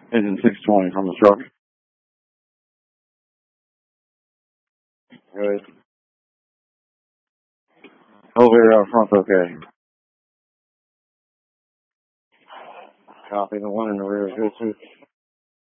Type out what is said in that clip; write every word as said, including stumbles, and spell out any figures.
Engine six twenty from the truck. Good. Elevator out front's okay. Copy. The one in the rear is good too.